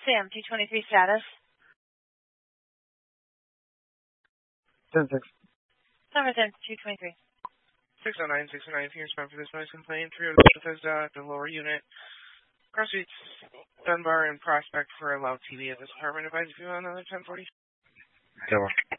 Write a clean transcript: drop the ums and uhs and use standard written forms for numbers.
Sam, 223 status. 10-6. Number 10, 223. 609, 609, if you respond for this noise complaint, 3 of the Bethesda at the lower unit. Cross Streets, Dunbar, and Prospect for a loud TV at this apartment. Advise if you want another 1040. Double.